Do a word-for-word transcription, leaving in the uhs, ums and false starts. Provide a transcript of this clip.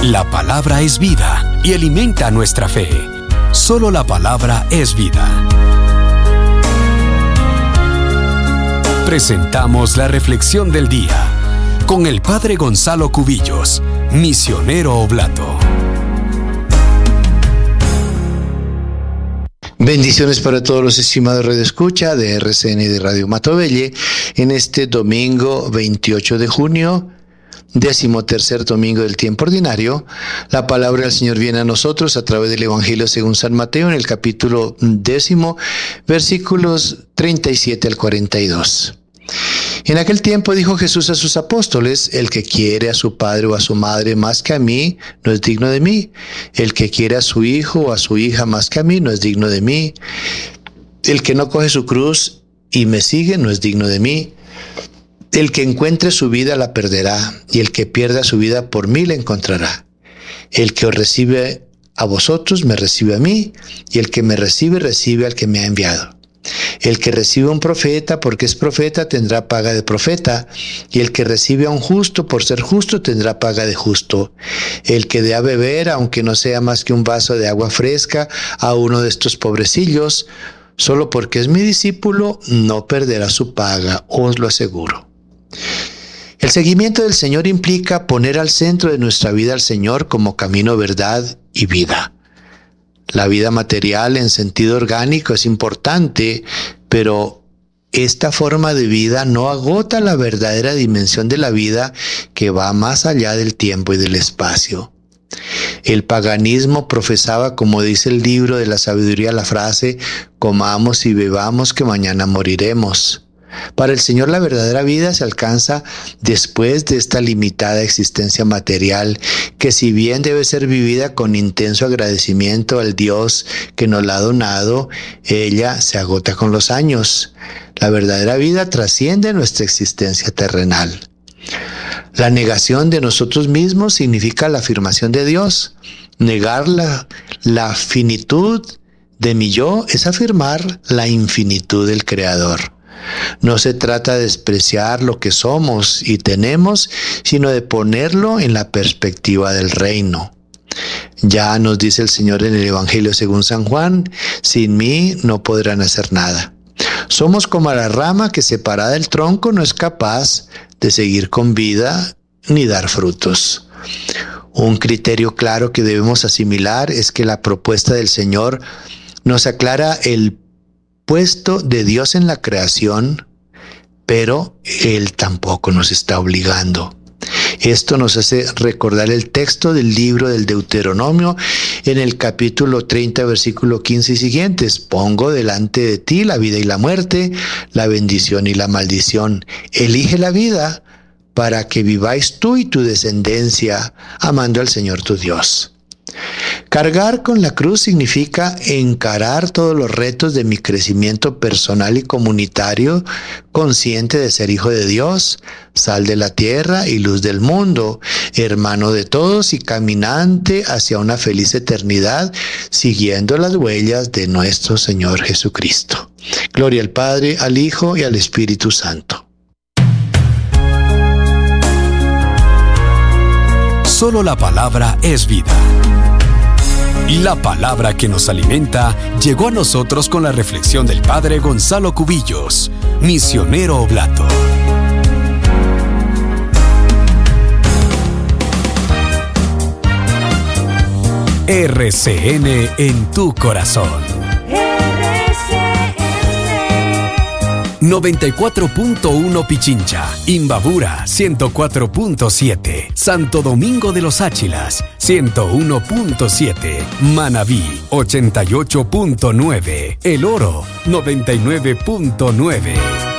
La palabra es vida y alimenta nuestra fe. Solo la palabra es vida. Presentamos la reflexión del día con el Padre Gonzalo Cubillos, misionero oblato. Bendiciones para todos los estimados radioescucha de R C N y de Radio Matovelle en este domingo veintiocho de junio, décimo tercer domingo del tiempo ordinario. La palabra del Señor viene a nosotros a través del Evangelio según San Mateo en el capítulo décimo, versículos treinta y siete al cuarenta y dos. En aquel tiempo dijo Jesús a sus apóstoles: el que quiere a su padre o a su madre más que a mí, no es digno de mí. El que quiere a su hijo o a su hija más que a mí, no es digno de mí. El que no coge su cruz y me sigue, no es digno de mí. El que encuentre su vida la perderá, y el que pierda su vida por mí la encontrará. El que os recibe a vosotros, me recibe a mí, y el que me recibe, recibe al que me ha enviado. El que recibe a un profeta porque es profeta tendrá paga de profeta, y el que recibe a un justo por ser justo tendrá paga de justo. El que dé a beber, aunque no sea más que un vaso de agua fresca, a uno de estos pobrecillos, solo porque es mi discípulo, no perderá su paga, os lo aseguro. El seguimiento del Señor implica poner al centro de nuestra vida al Señor como camino, verdad y vida. La vida material en sentido orgánico es importante, pero esta forma de vida no agota la verdadera dimensión de la vida que va más allá del tiempo y del espacio. El paganismo profesaba, como dice el libro de la sabiduría, la frase: comamos y bebamos que mañana moriremos. Para el Señor la verdadera vida se alcanza después de esta limitada existencia material, que si bien debe ser vivida con intenso agradecimiento al Dios que nos la ha donado, ella se agota con los años. La verdadera vida trasciende nuestra existencia terrenal. La negación de nosotros mismos significa la afirmación de Dios. Negar la, la finitud de mi yo es afirmar la infinitud del Creador. No se trata de despreciar lo que somos y tenemos, sino de ponerlo en la perspectiva del reino. Ya nos dice el Señor en el Evangelio según San Juan: sin mí no podrán hacer nada. Somos como la rama que separada del tronco no es capaz de seguir con vida ni dar frutos. Un criterio claro que debemos asimilar es que la propuesta del Señor nos aclara el puesto de Dios en la creación, pero Él tampoco nos está obligando. Esto nos hace recordar el texto del libro del Deuteronomio en el capítulo treinta, versículo quince y siguientes: pongo delante de ti la vida y la muerte, la bendición y la maldición. Elige la vida para que viváis tú y tu descendencia, amando al Señor tu Dios. Cargar con la cruz significa encarar todos los retos de mi crecimiento personal y comunitario, consciente de ser hijo de Dios, sal de la tierra y luz del mundo, hermano de todos y caminante hacia una feliz eternidad, siguiendo las huellas de nuestro Señor Jesucristo. Gloria al Padre, al Hijo y al Espíritu Santo. Solo la palabra es vida. La palabra que nos alimenta llegó a nosotros con la reflexión del Padre Gonzalo Cubillos, misionero oblato. R C N en tu corazón. noventa y cuatro punto uno Pichincha, Imbabura ciento cuatro punto siete, Santo Domingo de los Áchilas ciento uno punto siete, Manabí ochenta y ocho punto nueve, El Oro noventa y nueve punto nueve.